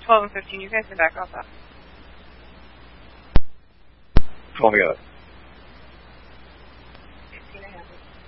12 and 15. You guys can back off that. 12 got it. 15 I have it.